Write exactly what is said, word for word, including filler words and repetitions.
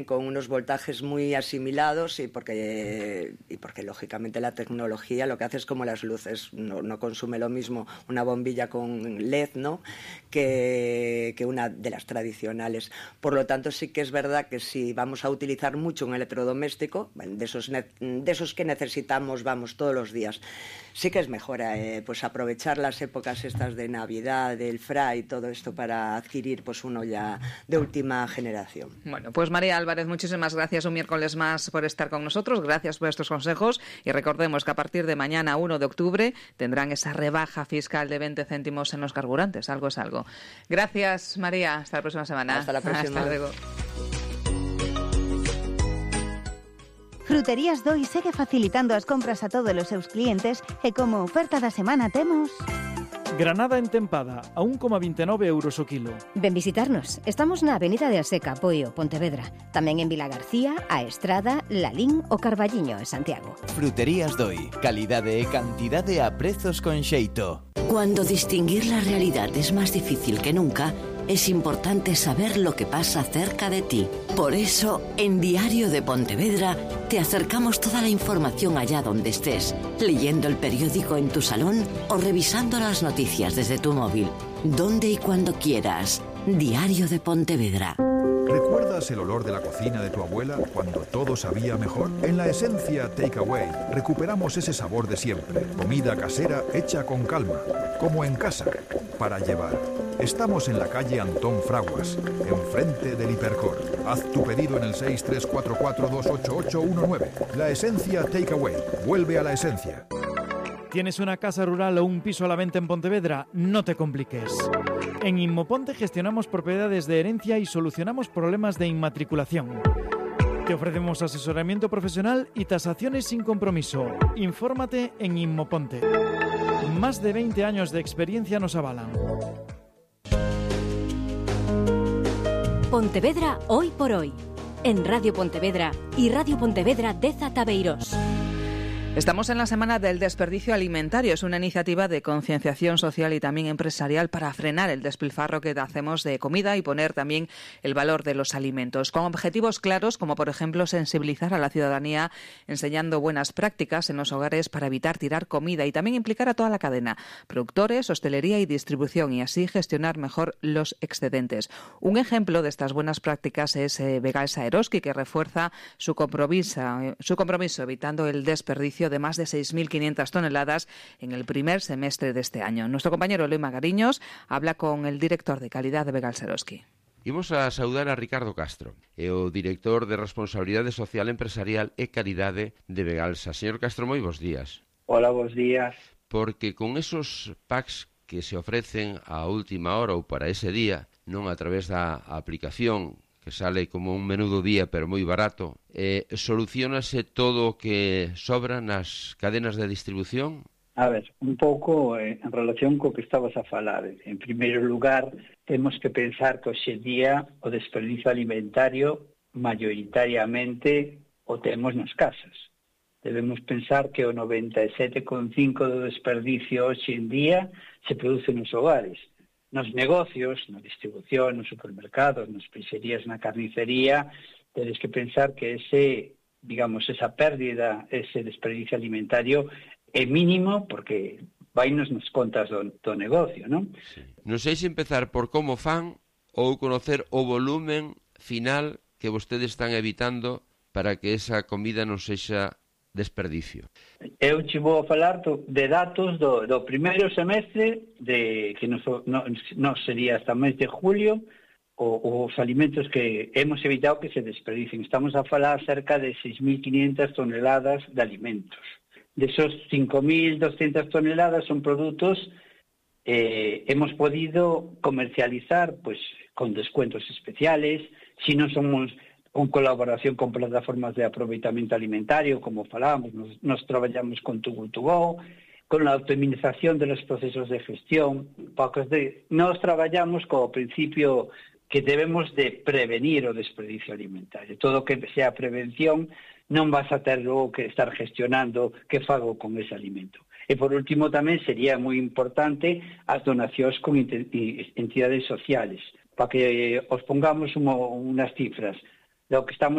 con unos voltajes muy asimilados y porque, y porque lógicamente la tecnología lo que hace es como las luces, no, no consume lo mismo una bombilla con L E D, ¿no?, que, que una de las tradicionales. Por lo tanto, sí que es verdad que si vamos a utilizar mucho un electrodoméstico, de esos, de esos que necesitamos, vamos, todos los días, sí que es mejor eh, pues aprovechar las épocas estas de Navidad, del Fray y todo esto para adquirir pues uno ya de última generación. Bueno, pues María Álvarez, muchísimas gracias un miércoles más por estar con nosotros, gracias por estos consejos y recordemos que a partir de mañana, uno de octubre, tendrán esa rebaja fiscal de veinte céntimos en los carburantes, algo es algo. Gracias, María, hasta la próxima semana. Hasta la próxima. Hasta luego. Fruterías Doi segue facilitando as compras a todos os seus clientes e como oferta da semana temos... Granada entempada, a un coma veintinueve euros o kilo. Ven visitarnos. Estamos na Avenida de Aseca, Poio, Pontevedra. Tamén en Vila García, A Estrada, Lalín o Carballiño, en Santiago. Fruterías Doi. Calidade e cantidade a prezos con xeito. Cuando distinguir la realidad es más difícil que nunca, es importante saber lo que pasa cerca de ti. Por eso, en Diario de Pontevedra, te acercamos toda la información allá donde estés, leyendo el periódico en tu salón o revisando las noticias desde tu móvil. Donde y cuando quieras. Diario de Pontevedra. ¿Recuerdas el olor de la cocina de tu abuela cuando todo sabía mejor? En la Esencia Takeaway recuperamos ese sabor de siempre. Comida casera hecha con calma, como en casa, para llevar. Estamos en la calle Antón Fraguas, enfrente del Hipercor. Haz tu pedido en el seis tres cuatro cuatro dos ocho ocho uno nueve. La Esencia Takeaway. Vuelve a la esencia. ¿Tienes una casa rural o un piso a la venta en Pontevedra? No te compliques. En Inmoponte gestionamos propiedades de herencia y solucionamos problemas de inmatriculación. Te ofrecemos asesoramiento profesional y tasaciones sin compromiso. Infórmate en Inmoponte. Más de veinte años de experiencia nos avalan. Pontevedra hoy por hoy. En Radio Pontevedra y Radio Pontevedra Deza Tabeirós. Estamos en la Semana del Desperdicio Alimentario. Es una iniciativa de concienciación social y también empresarial para frenar el despilfarro que hacemos de comida y poner también el valor de los alimentos, con objetivos claros como, por ejemplo, sensibilizar a la ciudadanía enseñando buenas prácticas en los hogares para evitar tirar comida y también implicar a toda la cadena, productores, hostelería y distribución, y así gestionar mejor los excedentes. Un ejemplo de estas buenas prácticas es eh, Vegalsa Eroski, que refuerza su compromiso, eh, su compromiso evitando el desperdicio de más de seis mil quinientas toneladas en el primer semestre de este año. Nuestro compañero Eloy Magariños habla con el director de calidad de Vegalsa Eroski. Imos a saudar a Ricardo Castro, é o director de Responsabilidade Social Empresarial e Calidade de Vegalsa. Señor Castro, moi bons días. Hola, bons días. Porque con esos packs que se ofrecen a última hora ou para ese día, non a través da aplicación, que sale como un menudo día pero moi barato, eh, solucionase todo o que sobra nas cadenas de distribución? A ver, un pouco eh, en relación co que estabas a falar. En primeiro lugar, temos que pensar que hoxe día o desperdicio alimentario maioritariamente o temos nas casas. Debemos pensar que o noventa e sete coma cinco por cento do desperdicio hoxe en día se produce nos hogares. Nos negocios, na distribución, nos supermercados, nas peixerías, na carnicería, tedes que pensar que ese, digamos, esa pérdida, ese desperdicio alimentario é mínimo porque vainos nas contas do, do negocio, non? Sí. Non sei se empezar por como fan ou conocer o volumen final que vostedes están evitando para que esa comida non sexa desperdicio. Eu che vou falar do, de datos do, do primeiro semestre de que nos, no, no sería hasta o mes de julio o, os alimentos que hemos evitado que se desperdicien. Estamos a falar cerca de seis mil quinientas toneladas de alimentos. De esos cinco mil doscientas toneladas son produtos eh, hemos podido comercializar pues con descuentos especiales, si non somos con colaboración con plataformas de aproveitamento alimentario, como falábamos, nos, nos traballamos con Too Good To Go, con la optimización de los procesos de gestión, de, nos traballamos co principio que debemos de prevenir o desperdicio alimentario. Todo que sea prevención non vas a ter logo que estar gestionando que fago con ese alimento. E por último tamén sería moi importante as donacións con entidades sociales, para que os pongamos uno, unas cifras. lo que estamos